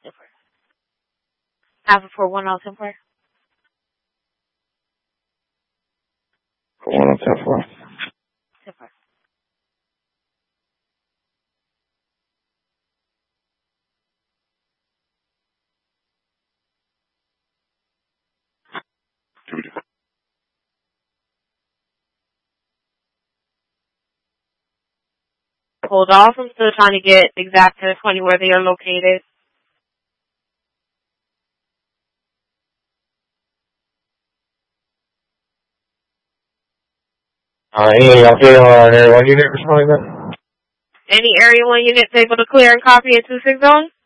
Alpha 410 410. Hold off. I'm still trying to get exact to 20 where they are located. Any update on Area 1 unit or something like that? Any Area 1 units able to clear and copy at 26 zone?